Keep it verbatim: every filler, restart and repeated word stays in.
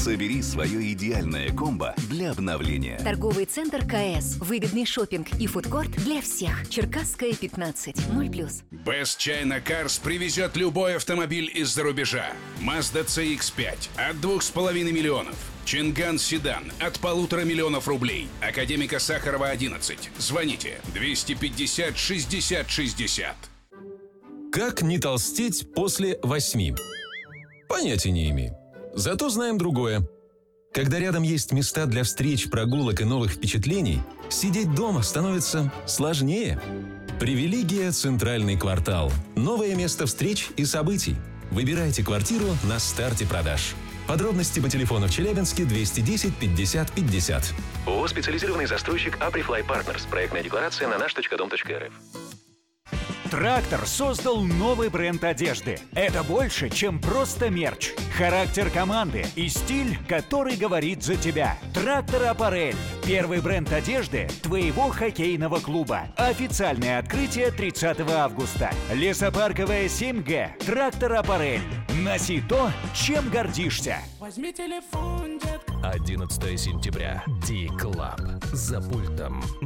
Собери свое идеальное комбо для обновления. Торговый центр КС. Выгодный шопинг и фудкорт для всех. Черкасская, пятнадцать. ноль плюс. Best China Cars привезет любой автомобиль из-за рубежа. Mazda си икс пять от двух с половиной миллионов. Чинган Седан от полутора миллионов рублей. Академика Сахарова одиннадцать. Звоните двести пятьдесят шестьдесят шестьдесят. Как не толстеть после восьми? Понятия не имею. Зато знаем другое. Когда рядом есть места для встреч, прогулок и новых впечатлений, сидеть дома становится сложнее. Привилегия «Центральный квартал». Новое место встреч и событий. Выбирайте квартиру на старте продаж. Подробности по телефону в Челябинске двести десять пятьдесят пятьдесят. ООО «Специализированный застройщик Априфлай Партнерс». Проектная декларация на наш точка дом точка эр эф. Трактор создал новый бренд одежды. Это больше, чем просто мерч. Характер команды и стиль, который говорит за тебя. Трактор Аппарель. Первый бренд одежды твоего хоккейного клуба. Официальное открытие тридцатого августа. Лесопарковая семь Г. Трактор Аппарель. Носи то, чем гордишься. Возьми телефон, детка. одиннадцатого сентября. Ди-клаб. За пультом.